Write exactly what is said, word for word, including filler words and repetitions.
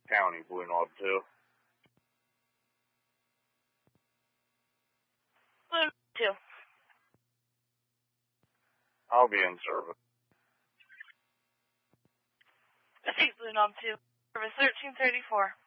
County, Blue Knob two. Blue two. I'll be in service. This is Blue Knob two. Service thirteen thirty-four.